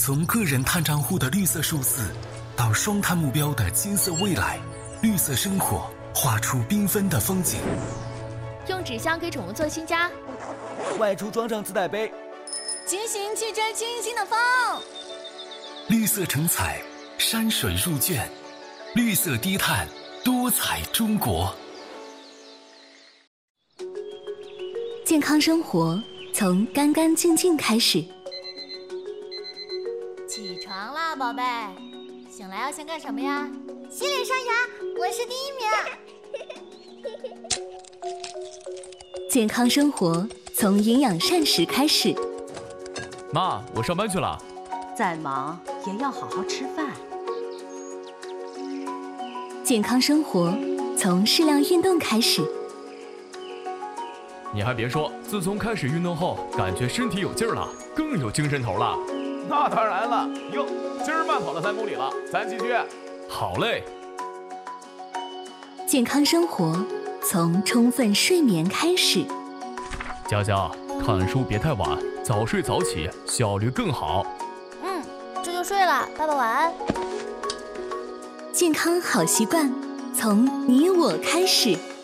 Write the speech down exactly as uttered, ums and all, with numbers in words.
从个人碳账户的绿色数字，到双碳目标的金色未来，绿色生活画出缤纷的风景。 用纸箱给宠物做新家， 外出装上自带杯， 骑行去追清新的风。 绿色成彩，山水入卷，绿色低碳，多彩中国。 健康生活从干干净净开始。 起床啦，宝贝！醒来要先干什么呀？ 洗脸刷牙，我是第一名。 健康生活从营养膳食开始。 妈，我上班去了。 再忙也要好好吃饭。 健康生活从适量运动开始。 你还别说，自从开始运动后，感觉身体有劲儿了，更有精神头了。 那当然了，哟，今儿慢跑了三公里了，咱继续。 好嘞。 健康生活从充分睡眠开始。 佳佳，看书别太晚，早睡早起，效率更好。 嗯，这就睡了，爸爸晚安。 健康好习惯从你我开始。